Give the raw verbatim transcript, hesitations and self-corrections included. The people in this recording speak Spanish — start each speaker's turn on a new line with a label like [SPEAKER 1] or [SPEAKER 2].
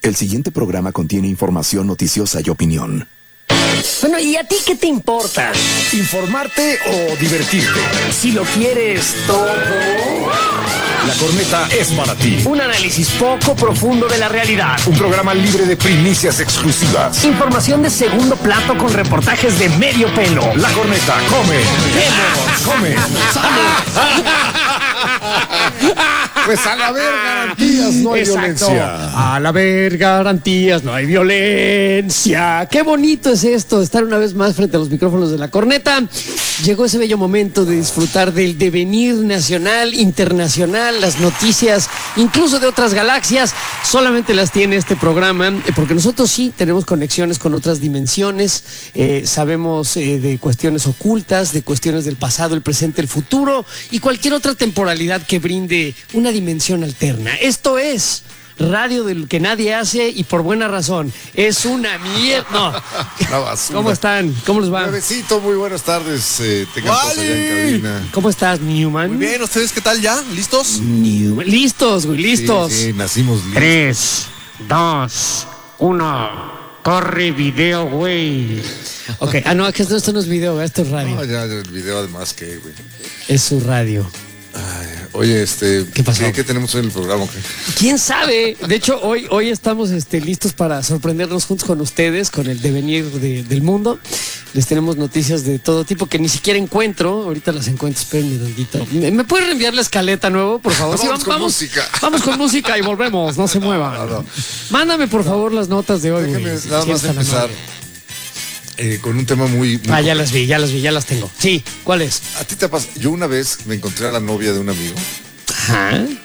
[SPEAKER 1] El siguiente programa contiene información noticiosa y opinión.
[SPEAKER 2] Bueno, ¿y a ti qué te importa?
[SPEAKER 3] ¿Informarte o divertirte?
[SPEAKER 2] Si lo quieres todo...
[SPEAKER 3] La Corneta es para ti.
[SPEAKER 2] Un análisis poco profundo de la realidad.
[SPEAKER 3] Un programa libre de primicias exclusivas.
[SPEAKER 2] Información de segundo plato con reportajes de medio pelo.
[SPEAKER 3] La Corneta come. Come. Pues al haber garantías no hay
[SPEAKER 2] Exacto.
[SPEAKER 3] violencia.
[SPEAKER 2] Al haber garantías no hay violencia. Qué bonito es esto, estar una vez más frente a los micrófonos de La Corneta. Llegó ese bello momento de disfrutar del devenir nacional, internacional, las noticias, incluso de otras galaxias. Solamente las tiene este programa, porque nosotros sí tenemos conexiones con otras dimensiones. Eh, sabemos eh, de cuestiones ocultas, de cuestiones del pasado, el presente, el futuro y cualquier otra temporalidad que brinde una dimensión alterna. Esto es radio del que nadie hace y por buena razón. Es una mierda. No.
[SPEAKER 4] Una basura.
[SPEAKER 2] ¿Cómo están? ¿Cómo les va?
[SPEAKER 4] Nuevecito, muy buenas tardes. Eh, tengan todos allá en cabina.
[SPEAKER 2] ¿Cómo estás, Newman?
[SPEAKER 5] Muy bien, ¿ustedes qué tal ya? ¿Listos?
[SPEAKER 2] Newman. Listos, güey, listos.
[SPEAKER 4] Sí, sí, nacimos listos.
[SPEAKER 6] Tres, dos, uno. Corre video, güey.
[SPEAKER 2] Ok, ah, no, que esto, esto no es video, esto es radio.
[SPEAKER 4] No, ya el video además que, güey.
[SPEAKER 2] Es su radio.
[SPEAKER 4] Ay, oye, este...
[SPEAKER 2] ¿Qué pasó?
[SPEAKER 4] ¿Qué, qué tenemos hoy en el programa? ¿Qué?
[SPEAKER 2] ¿Quién sabe? De hecho, hoy, hoy estamos este, listos para sorprendernos juntos con ustedes, con el devenir de, del mundo. Les tenemos noticias de todo tipo que ni siquiera encuentro. Ahorita las encuentro, espérenme tantito. ¿Me, ¿Me puedes reenviar la escaleta nuevo, por favor?
[SPEAKER 4] Vamos
[SPEAKER 2] Sí,
[SPEAKER 4] con música.
[SPEAKER 2] Vamos con música y volvemos, no se muevan.
[SPEAKER 4] No, no.
[SPEAKER 2] Mándame, por favor, las notas de hoy.
[SPEAKER 4] Déjame
[SPEAKER 2] güey,
[SPEAKER 4] nada
[SPEAKER 2] si
[SPEAKER 4] más
[SPEAKER 2] eres tan
[SPEAKER 4] empezar
[SPEAKER 2] amable.
[SPEAKER 4] eh, con un tema muy... muy
[SPEAKER 2] Ah, ya las vi, ya las vi, ya las tengo. Sí, ¿cuál es?
[SPEAKER 4] ¿A ti te pasa? Yo una vez me encontré a la novia de un amigo
[SPEAKER 2] Ajá.